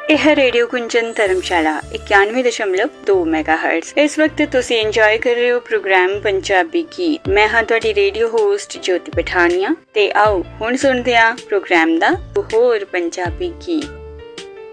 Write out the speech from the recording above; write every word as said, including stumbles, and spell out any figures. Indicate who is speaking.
Speaker 1: यह रेडियो कुंजन धर्मशाला इक्यानवे दशमलव दो मेगाहर्ट्ज। इस वक्त तुसी एंजॉय कर रहे हो प्रोग्राम पंजाबी गीत। मैं हाँ तुहाडी रेडियो होस्ट ज्योति पठानिया ते आओ हुण सुनदे हां प्रोग्राम दा होर पंजाबी गीत।